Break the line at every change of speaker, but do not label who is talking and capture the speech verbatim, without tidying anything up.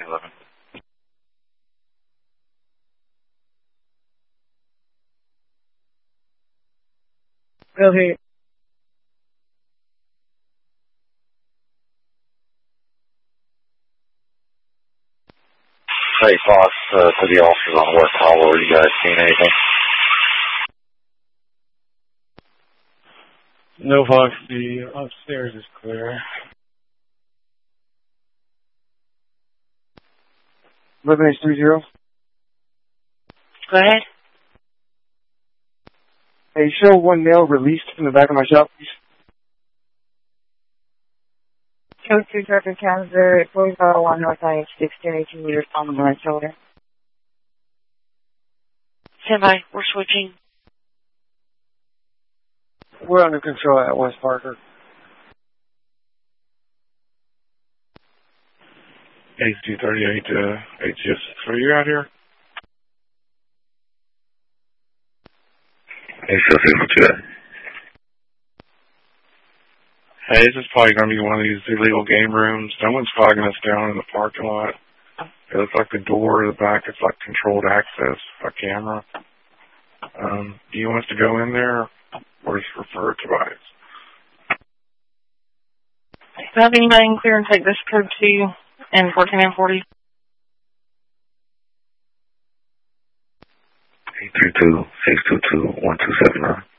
eleven.
Okay.
Hey, Fox, uh, to the officers on West Hollow, are you guys seeing anything?
No, Fox, the upstairs is clear. eleven H three zero.
Go ahead.
Hey, show one nail released from the back of my shop, please.
Code two Traffic Cancer, forty oh one North I H sixteen eighteen meters on the right shoulder. Stand by, we're switching.
We're under control at West Parker.
H two thirty-eight to H G S. Are you out here?
H two six two.
Hey, this is probably going to be one of these illegal game rooms. Someone's fogging us down in the parking lot. It looks like the door to the back is like controlled access by camera. Um, do you want us to go in there or just refer to us?
Do you have anybody in clear and take this code two and fourteen and forty?
eight three two, six two two, one two seven nine.